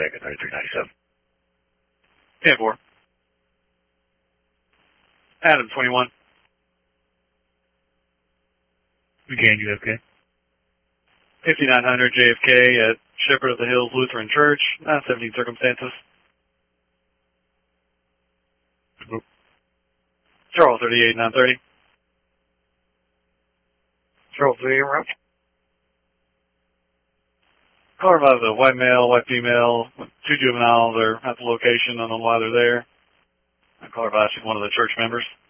back at 3397. 10-4. Adam 21. Again, UFK. 5900 JFK at Shepherd of the Hills Lutheran Church, 917 circumstances. Charles 38 930. Charles 38 route. Caller about a white male, white female, two juveniles are at the location. I don't know why they're there. Caller about one of the church members.